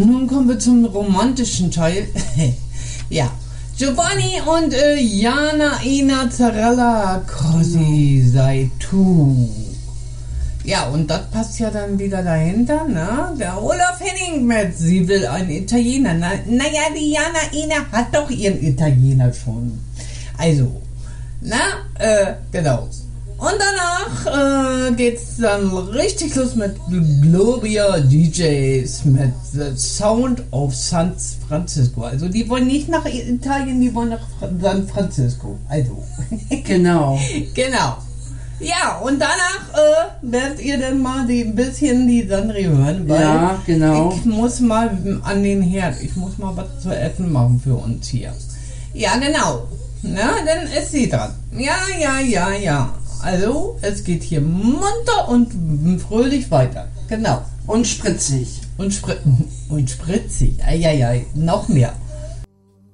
Nun kommen wir zum romantischen Teil. Ja, Giovanni und Jana Inazzarella, Così sei tu. Ja, und das passt ja dann wieder dahinter, ne? Der Olaf Henning mit, sie will einen Italiener. Naja, die Jana Ina hat doch ihren Italiener schon. Also, genau. Und danach geht's dann richtig los mit Gloria DJs, mit The Sound of San Francisco. Also die wollen nicht nach Italien, die wollen nach San Francisco. Also. Genau. Genau. Ja, und danach werdet ihr dann mal ein bisschen die Sandri hören, weil ja, genau. Ich muss mal an den Herd, ich muss mal was zu essen machen für uns hier. Ja, genau. Na, dann ist sie dran. Ja. Also, es geht hier munter und fröhlich weiter. Genau. Und spritzig. Und spritzig. Eieiei, noch mehr.